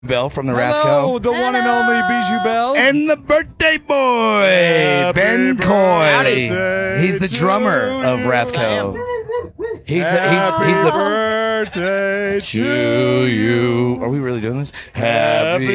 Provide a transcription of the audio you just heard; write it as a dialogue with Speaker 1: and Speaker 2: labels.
Speaker 1: Bell from the
Speaker 2: Hello,
Speaker 1: Rathco.
Speaker 2: the one and only Bijou Bell.
Speaker 1: And the birthday boy,
Speaker 2: Happy
Speaker 1: Ben Coy.
Speaker 2: birthday
Speaker 1: He's the
Speaker 2: to
Speaker 1: drummer of
Speaker 2: you.
Speaker 1: Rathco. He's
Speaker 2: Happy
Speaker 1: a
Speaker 2: birthday
Speaker 1: to you. Are we really doing this? Happy